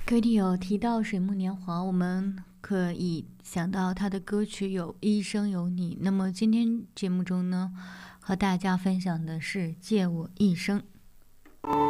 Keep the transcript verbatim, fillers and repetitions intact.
各位听友提到水木年华，我们可以想到他的歌曲有《一生有你》。那么今天节目中呢，和大家分享的是《借我一生》。